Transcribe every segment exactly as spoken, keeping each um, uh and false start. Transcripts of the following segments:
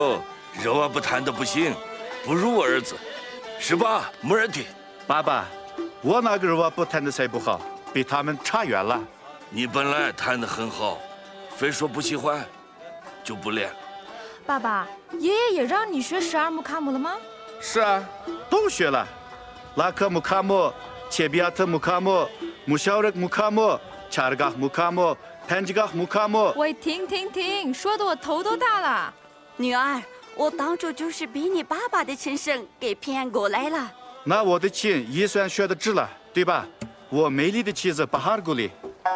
哦，热瓦布弹的不行，不如我儿子，是吧，穆尔蒂？ 爸爸，我那个热瓦布弹的才不好，比他们差远了。 你本来弹得很好，非说不喜欢，就不练。 爸爸，爷爷也让你学十二木卡姆了吗？ 是啊，都学了，拉克木卡姆、切比亚特木卡姆、穆肖热木卡姆、查尔嘎木卡姆、潘吉嘎木卡姆。 喂，停停停，说的我头都大了。 女儿，我当初就是比你爸爸的琴声给骗过来了。 那我的琴也算学的值了，对吧？我美丽的妻子巴哈尔古里。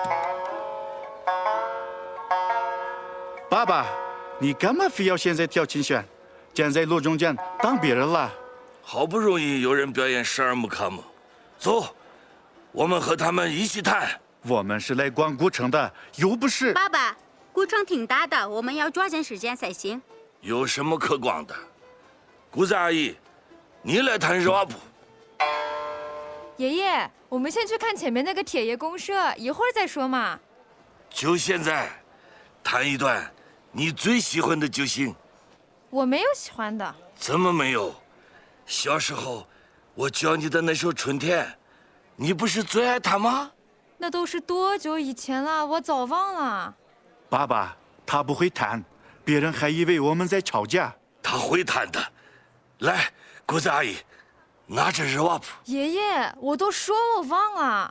爸爸，你干嘛非要现在跳琴弦？站在路中间当别人了？ 好不容易有人表演十二木卡姆，走，我们和他们一起弹。 我们是来逛古城的，又不是。 爸爸，古城挺大的，我们要抓紧时间才行。 有什么可逛的？姑子阿姨，你来弹热瓦布。 爷爷，我们先去看前面那个铁爷公社，一会儿再说嘛。 就现在，弹一段你最喜欢的就行。 我没有喜欢的。 怎么没有？小时候我教你的那首《春天》，你不是最爱它吗？ 那都是多久以前了，我早忘了。 爸爸，他不会弹，别人还以为我们在吵架。 他会弹的。来，姑子阿姨，拿着热瓦布。 爷爷，我都说我忘了。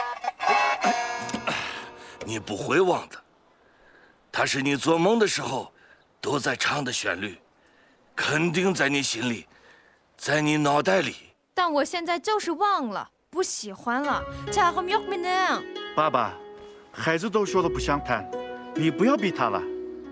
你不会忘的，它是你做梦的时候都在唱的旋律，肯定在你心里，在你脑袋里。 但我现在就是忘了，不喜欢了。家伙喵咪呢？ 爸爸，孩子都说了不想弹，你不要逼他了。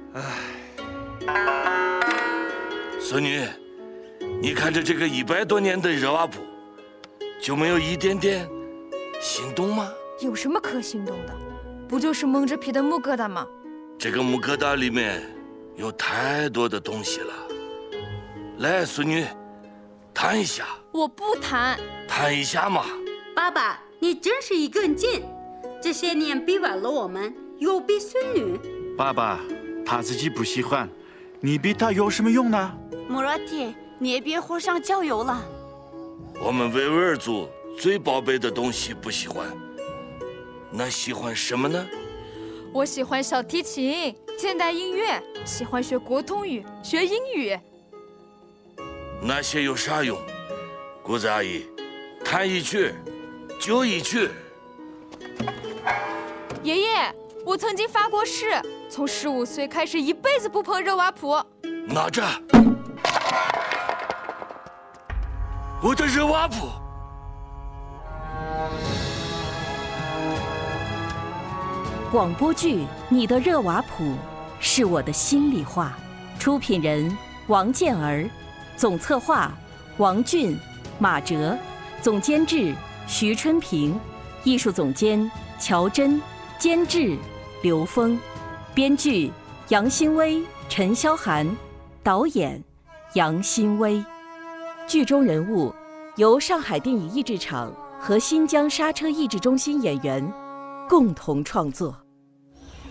孙女，你看着这个一百多年的热瓦布，就没有一点点心动吗？ 有什么可心动的？不就是蒙着皮的木疙瘩吗？ 这个木疙瘩里面有太多的东西了。来，孙女，弹一下。 我不弹。 弹一下嘛。 爸爸，你真是一根筋，这些年逼完了我们，又逼孙女。 爸爸，他自己不喜欢，你逼他有什么用呢？ 穆尔蒂，你也别火上浇油了。 我们维吾尔族最宝贝的东西不喜欢，那喜欢什么呢？ 我喜欢小提琴、现代音乐，喜欢学国通语、学英语。 那些有啥用？姑子阿姨，弹一曲就一曲。 爷爷，我曾经发过誓，从十五岁开始一辈子不碰热瓦普。 拿着，我的热瓦普。 广播剧《你的热瓦普》是我的心里话，出品人王健儿，总策划王俊、马哲，总监制徐春平，艺术总监乔真，监制刘峰，编剧杨新威、陈霄涵，导演杨新威。剧中人物由上海电影译制厂和新疆刹车译制中心演员共同创作。